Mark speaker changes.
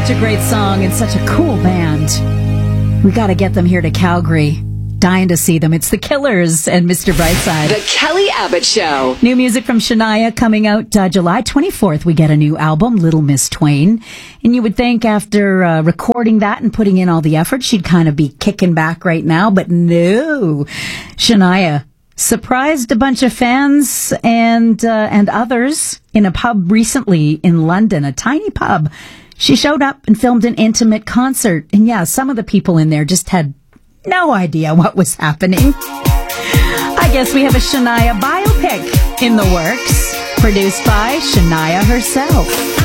Speaker 1: Such a great song and such a cool band. We got to get them here to Calgary. Dying to see them. It's The Killers and Mr. Brightside.
Speaker 2: The Kelly Abbott Show.
Speaker 1: New music from Shania coming out July 24th. We get a new album, Little Miss Twain. And you would think after recording that and putting in all the effort, she'd kind of be kicking back right now. But no. Shania surprised a bunch of fans and others in a pub recently in London, a tiny pub. She showed up and filmed an intimate concert. And yeah, some of the people in there just had no idea what was happening. I guess we have a Shania biopic in the works, produced by Shania herself.